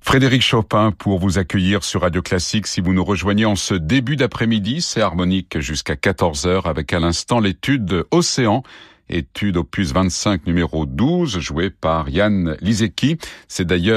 Frédéric Chopin pour vous accueillir sur Radio Classique. Si vous nous rejoignez en ce début d'après-midi, c'est harmonique jusqu'à 14h avec à l'instant l'étude Océan. Étude opus 25 numéro 12 jouée par Yann Lisecki. C'est d'ailleurs